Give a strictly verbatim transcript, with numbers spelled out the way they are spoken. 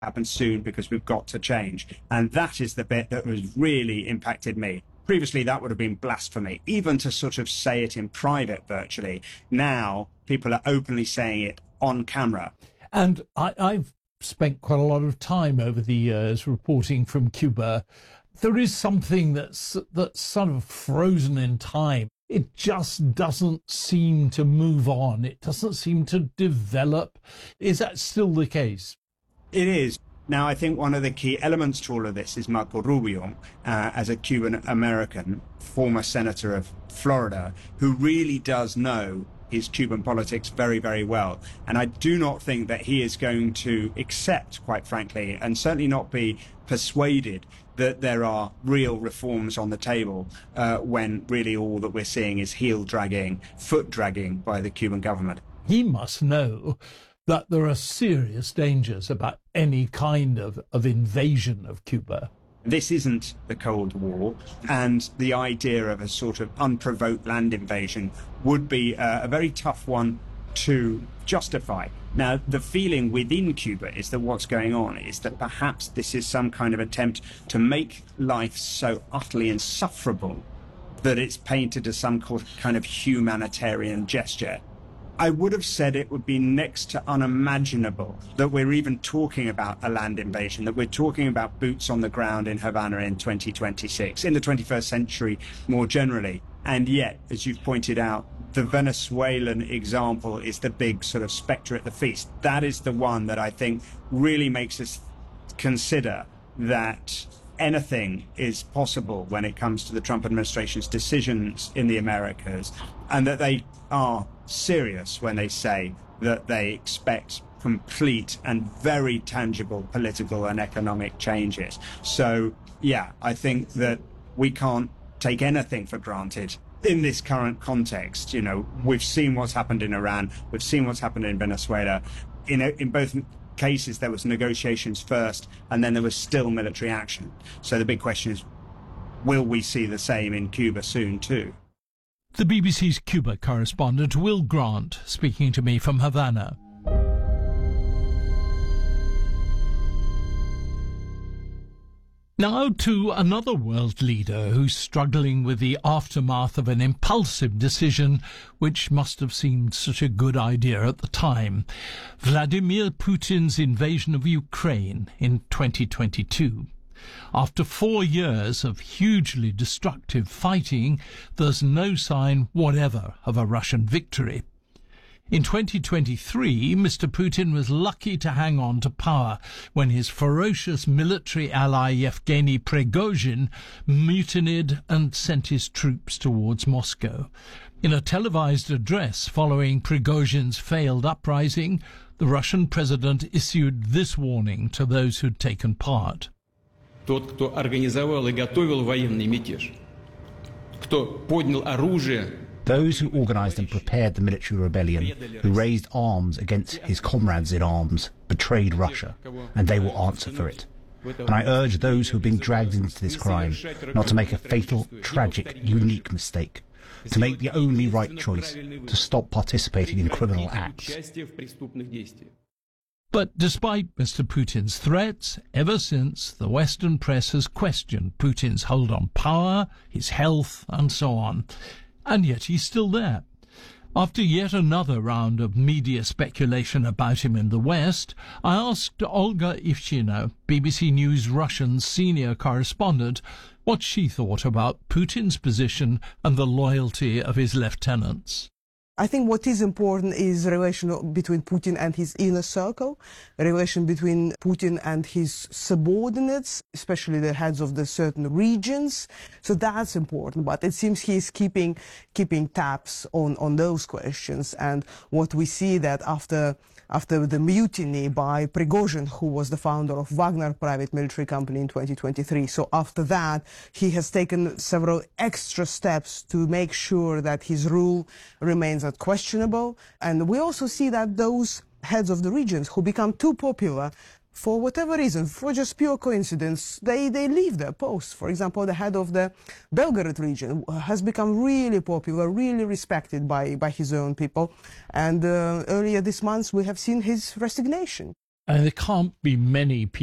happen soon because we've got to change. And that is the bit that has really impacted me. Previously, that would have been blasphemy, even to sort of say it in private virtually. Now, people are openly saying it on camera. And I, I've spent quite a lot of time over the years reporting from Cuba. There is something that's, that's sort of frozen in time. It just doesn't seem to move on. It doesn't seem to develop. Is that still the case? It is. Now, I think one of the key elements to all of this is Marco Rubio, uh, as a Cuban-American, former senator of Florida, who really does know his Cuban politics very, very well. And I do not think that he is going to accept, quite frankly, and certainly not be persuaded that there are real reforms on the table uh, when really all that we're seeing is heel-dragging, foot-dragging by the Cuban government. He must know that there are serious dangers about any kind of, of invasion of Cuba. This isn't the Cold War, and the idea of a sort of unprovoked land invasion would be uh, a very tough one to justify. Now, the feeling within Cuba is that what's going on is that perhaps this is some kind of attempt to make life so utterly insufferable that it's painted as some kind of humanitarian gesture. I would have said it would be next to unimaginable that we're even talking about a land invasion, that we're talking about boots on the ground in Havana in twenty twenty-six, in the twenty-first century more generally. And yet, as you've pointed out, the Venezuelan example is the big sort of spectre at the feast. That is the one that I think really makes us consider that anything is possible when it comes to the Trump administration's decisions in the Americas, and that they are serious when they say that they expect complete and very tangible political and economic changes. So, yeah, I think that we can't take anything for granted in this current context. You know, we've seen what's happened in Iran, we've seen what's happened in Venezuela. In, in both cases, there was negotiations first, and then there was still military action. So the big question is, will we see the same in Cuba soon too? The B B C's Cuba correspondent Will Grant speaking to me from Havana. Now to another world leader who's struggling with the aftermath of an impulsive decision which must have seemed such a good idea at the time. Vladimir Putin's invasion of Ukraine in twenty twenty-two. After four years of hugely destructive fighting, there's no sign whatever of a Russian victory. In twenty twenty-three, Mister Putin was lucky to hang on to power when his ferocious military ally Yevgeny Prigozhin mutinied and sent his troops towards Moscow. In a televised address following Prigozhin's failed uprising, the Russian president issued this warning to those who'd taken part. Тот, кто организовал и готовил военный мятеж, кто поднял оружие. Those who organised and prepared the military rebellion, who raised arms against his comrades in arms, betrayed Russia, and they will answer for it. And I urge those who have been dragged into this crime not to make a fatal, tragic, unique mistake, to make the only right choice, to stop participating in criminal acts. But despite Mister Putin's threats, ever since, the Western press has questioned Putin's hold on power, his health, and so on. And yet he's still there. After yet another round of media speculation about him in the West, I asked Olga Ivchina, B B C News Russian senior correspondent, what she thought about Putin's position and the loyalty of his lieutenants. I think what is important is the relation between Putin and his inner circle, a relation between Putin and his subordinates, especially the heads of the certain regions. So that's important. But it seems he is keeping keeping tabs on, on those questions. And what we see that after after the mutiny by Prigozhin, who was the founder of Wagner private military company in twenty twenty-three. So after that, he has taken several extra steps to make sure that his rule remains unquestionable. And we also see that those heads of the regions who become too popular, for whatever reason, for just pure coincidence, they, they leave their posts. For example, the head of the Belgorod region has become really popular, really respected by, by his own people. And uh, earlier this month, we have seen his resignation. And there can't be many people